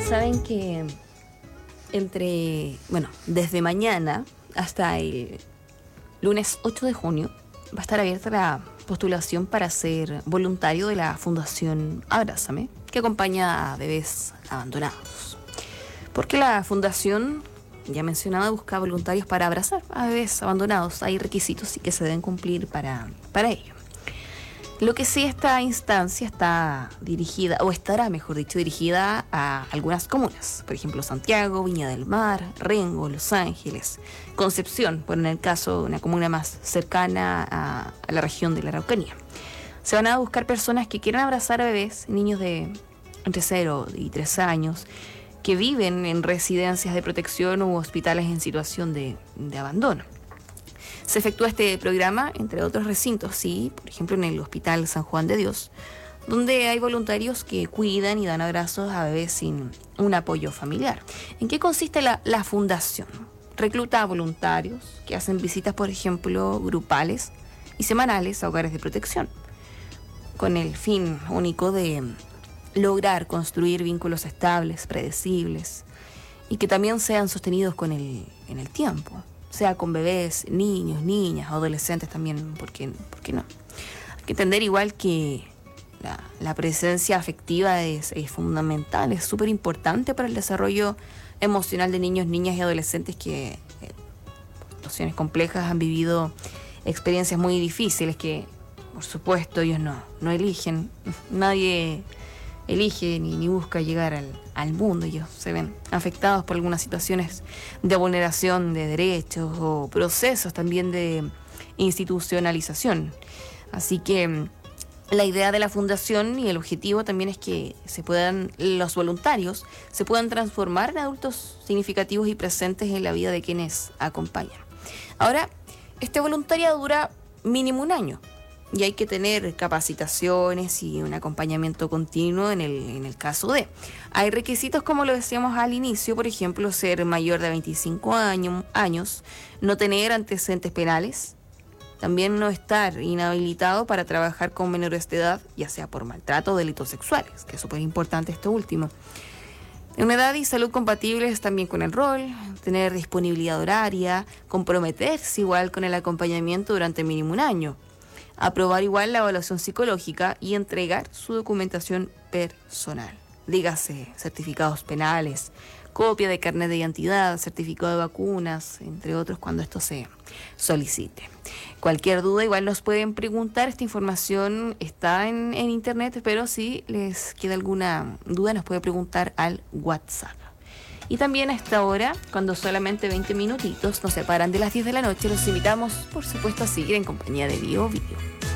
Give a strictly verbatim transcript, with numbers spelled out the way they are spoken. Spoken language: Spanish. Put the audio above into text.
saben que entre, bueno, desde mañana hasta el lunes ocho de junio va a estar abierta la postulación para ser voluntario de la Fundación Abrázame, que acompaña a bebés abandonados. Porque la fundación, ya mencionaba, busca voluntarios para abrazar a bebés abandonados. Hay requisitos y que se deben cumplir para, para ello. Lo que sí, esta instancia está dirigida, o estará, mejor dicho, dirigida a algunas comunas. Por ejemplo, Santiago, Viña del Mar, Rengo, Los Ángeles, Concepción, por en el caso de una comuna más cercana a, a la región de la Araucanía. Se van a buscar personas que quieran abrazar a bebés, niños de entre cero y tres años, que viven en residencias de protección u hospitales en situación de, de abandono. Se efectúa este programa, entre otros recintos, sí, por ejemplo en el Hospital San Juan de Dios, donde hay voluntarios que cuidan y dan abrazos a bebés sin un apoyo familiar. ¿En qué consiste la, la fundación? Recluta a voluntarios que hacen visitas, por ejemplo, grupales y semanales a hogares de protección, con el fin único de lograr construir vínculos estables, predecibles, y que también sean sostenidos con el, en el tiempo. Sea con bebés, niños, niñas, adolescentes también, ¿por qué, por qué no? Hay que entender igual que la, la presencia afectiva es, es fundamental, es súper importante para el desarrollo emocional de niños, niñas y adolescentes que en situaciones complejas han vivido experiencias muy difíciles que, por supuesto, ellos no, no eligen. Nadie elige ni, ni busca llegar al, al mundo. Ellos se ven afectados por algunas situaciones de vulneración de derechos o procesos también de institucionalización. Así que la idea de la fundación y el objetivo también es que se puedan, los voluntarios se puedan transformar en adultos significativos y presentes en la vida de quienes acompañan. Ahora, este voluntariado dura mínimo un año. Y hay que tener capacitaciones y un acompañamiento continuo en el, en el caso de. Hay requisitos, como lo decíamos al inicio, por ejemplo, ser mayor de veinticinco años, años, no tener antecedentes penales, también no estar inhabilitado para trabajar con menores de edad, ya sea por maltrato o delitos sexuales, que es súper importante esto último. Una edad y salud compatibles también con el rol, tener disponibilidad horaria, comprometerse igual con el acompañamiento durante mínimo un año. Aprobar igual la evaluación psicológica y entregar su documentación personal. Dígase certificados penales, copia de carnet de identidad, certificado de vacunas, entre otros, cuando esto se solicite. Cualquier duda igual nos pueden preguntar, esta información está en, en internet, pero si les queda alguna duda nos puede preguntar al WhatsApp. Y también a esta hora, cuando solamente veinte minutitos nos separan de las diez de la noche, los invitamos, por supuesto, a seguir en compañía de Bio Bio.